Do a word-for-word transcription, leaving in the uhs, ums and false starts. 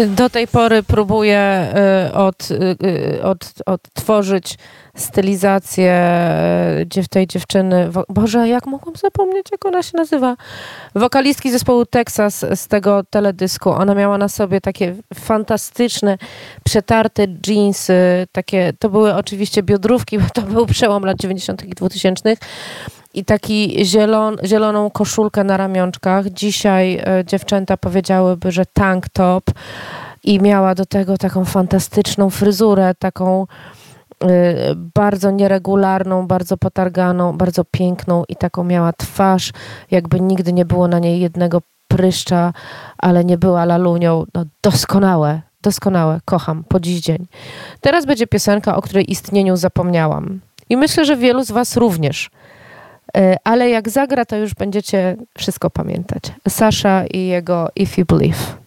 Do tej pory próbuję od, od, odtworzyć stylizację tej dziewczyny. Boże, jak mogłam zapomnieć, jak ona się nazywa? Wokalistki zespołu Texas z tego teledysku. Ona miała na sobie takie fantastyczne, przetarte dżinsy. Takie, to były oczywiście biodrówki, bo to był przełom lat dziewięćdziesiątych i dwutysięcznych. I taki zielon, zieloną koszulkę na ramionczkach. Dzisiaj e, dziewczęta powiedziałyby, że tank top. I miała do tego taką fantastyczną fryzurę, taką e, bardzo nieregularną, bardzo potarganą, bardzo piękną i taką miała twarz, jakby nigdy nie było na niej jednego pryszcza, ale nie była lalunią. No doskonałe, doskonałe. Kocham po dziś dzień. Teraz będzie piosenka, o której istnieniu zapomniałam. I myślę, że wielu z was również. Ale jak zagra, to już będziecie wszystko pamiętać. Sasha i jego If You Believe.